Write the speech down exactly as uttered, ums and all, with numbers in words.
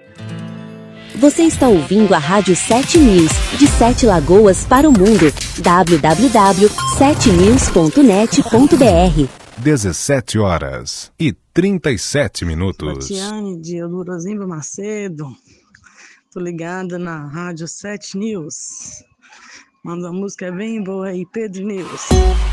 Você está ouvindo a Rádio sete News, de Sete Lagoas para o mundo. w w w ponto sete news ponto net ponto b r. dezessete horas e trinta e sete minutos. Tatiane de Elurozimba Macedo. Tô ligada na Rádio sete News. Manda uma música bem boa aí, Pedro News.